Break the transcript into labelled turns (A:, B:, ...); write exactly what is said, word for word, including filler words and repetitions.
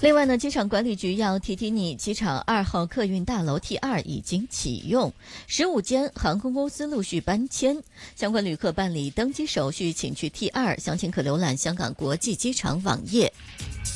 A: 另外呢，机场管理局要提提你，机场二号客运大楼 T 二已经启用，十五间航空公司陆续搬迁，相关旅客办理登机手续，请去 T 二，详情可浏览香港国际机场网页。